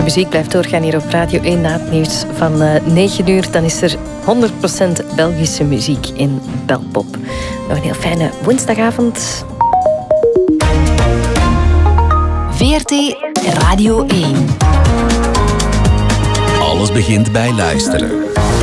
muziek blijft doorgaan hier op Radio 1 na het nieuws van 9 uur. Dan is er 100% Belgische muziek in Belpop. Nog een heel fijne woensdagavond. VRT Radio 1. Alles begint bij luisteren.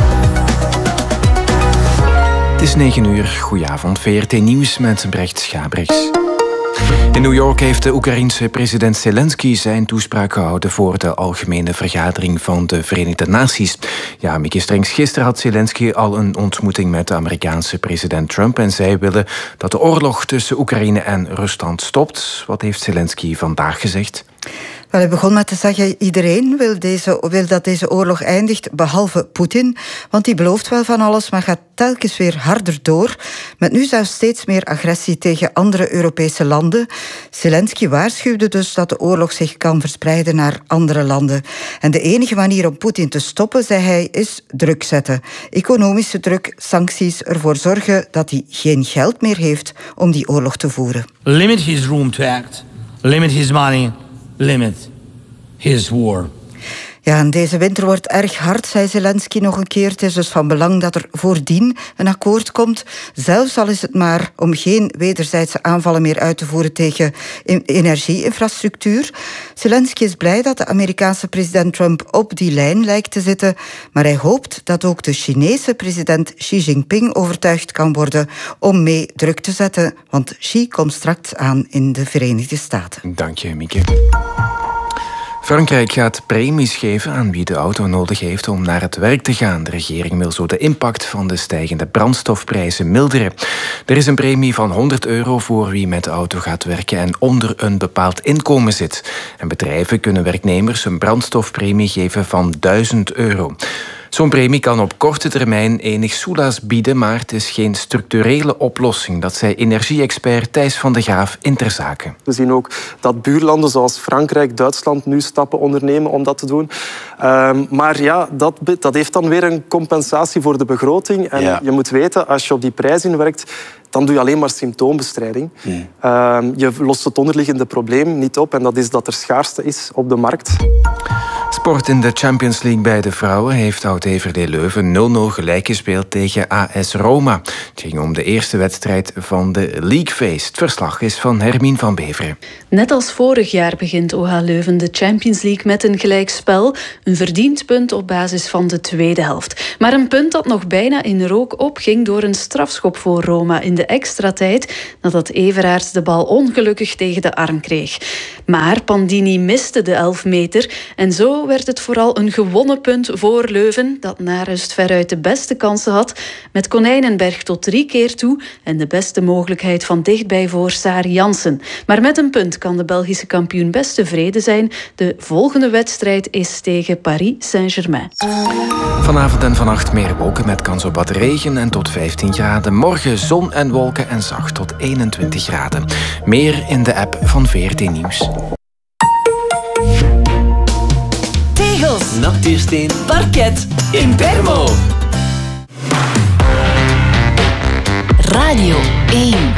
Het is 9 uur. Goedenavond. VRT Nieuws met Brecht Schabriks. In New York heeft de Oekraïense president Zelensky zijn toespraak gehouden voor de Algemene Vergadering van de Verenigde Naties. Ja, Mieke Strengs, gisteren had Zelensky al een ontmoeting met de Amerikaanse president Trump en zij willen dat de oorlog tussen Oekraïne en Rusland stopt. Wat heeft Zelensky vandaag gezegd? Wel, hij begon met te zeggen, iedereen wil dat deze oorlog eindigt, behalve Poetin. Want die belooft wel van alles, maar gaat telkens weer harder door. Met nu zelfs steeds meer agressie tegen andere Europese landen. Zelensky waarschuwde dus dat de oorlog zich kan verspreiden naar andere landen. En de enige manier om Poetin te stoppen, zei hij, is druk zetten. Economische druk, sancties, ervoor zorgen dat hij geen geld meer heeft om die oorlog te voeren. Limit his room to act. Limit his money. Limit his war. Ja, en deze winter wordt erg hard, zei Zelensky nog een keer. Het is dus van belang dat er voordien een akkoord komt. Zelfs al is het maar om geen wederzijdse aanvallen meer uit te voeren tegen energie-infrastructuur. Zelensky is blij dat de Amerikaanse president Trump op die lijn lijkt te zitten. Maar hij hoopt dat ook de Chinese president Xi Jinping overtuigd kan worden om mee druk te zetten. Want Xi komt straks aan in de Verenigde Staten. Dank je, Mieke. Frankrijk gaat premies geven aan wie de auto nodig heeft om naar het werk te gaan. De regering wil zo de impact van de stijgende brandstofprijzen milderen. Er is een premie van €100 voor wie met de auto gaat werken en onder een bepaald inkomen zit. En bedrijven kunnen werknemers een brandstofpremie geven van €1000. Zo'n premie kan op korte termijn enig soelaas bieden, maar het is geen structurele oplossing. Dat zei energie-expert Thijs van de Graaf in Ter Zaken. We zien ook dat buurlanden zoals Frankrijk, Duitsland nu stappen ondernemen om dat te doen. Maar ja, dat heeft dan weer een compensatie voor de begroting. En je moet weten, als je op die prijs inwerkt, dan doe je alleen maar symptoombestrijding. Je lost het onderliggende probleem niet op en dat is dat er schaarste is op de markt. Sport in de Champions League bij de vrouwen heeft Oud-Heverlee Leuven 0-0 gelijk gespeeld tegen AS Roma. Het ging om de eerste wedstrijd van de League Phase. Het verslag is van Hermine van Beveren. Net als vorig jaar begint OH Leuven de Champions League met een gelijkspel. Een verdiend punt op basis van de tweede helft. Maar een punt dat nog bijna in rook opging door een strafschop voor Roma in de extra tijd, nadat Everaerts de bal ongelukkig tegen de arm kreeg. Maar Pandini miste de 11 meter en zo werd het vooral een gewonnen punt voor Leuven, dat na rust veruit de beste kansen had, met Konijnenberg tot 3 keer toe en de beste mogelijkheid van dichtbij voor Sari Jansen. Maar met een punt kan de Belgische kampioen best tevreden zijn. De volgende wedstrijd is tegen Paris Saint-Germain. Vanavond en vannacht meer wolken met kans op wat regen en tot 15 graden. Morgen zon en wolken en zacht tot 21 graden. Meer in de app van VRT Nieuws. Tegels, Natuursteen, parket, Impermo. Radio 1.